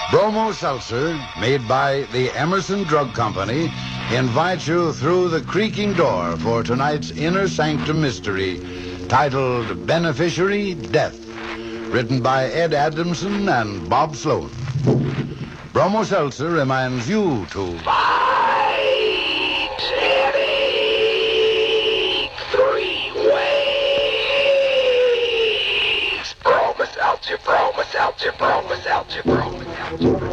Bromo Seltzer, made by the Emerson Drug Company, invites you through the creaking door for tonight's Inner Sanctum Mystery, titled Beneficiary Death, written by Ed Adamson and Bob Sloan. Bromo Seltzer reminds you to fight headache 3 ways. Bromo Seltzer, Bromo Seltzer, Bromo Seltzer, Bromo Seltzer.